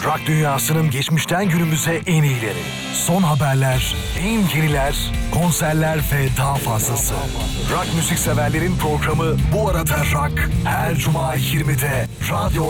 Rock dünyasının geçmişten günümüze en iyileri. Son haberler, en yeniler, konserler ve daha fazlası. Rock müzik severlerin programı Bu Arada Rock. Her cuma 20'de Radyo